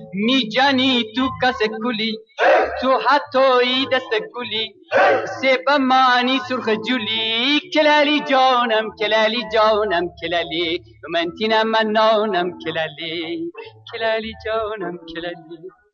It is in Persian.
میجانی تو کس کلی تو حتی دست گلی سبا مانی سرخ جولی کلالی جانم کلالی جانم کلالی من تینم منانم کلالی کلالی جانم کلالی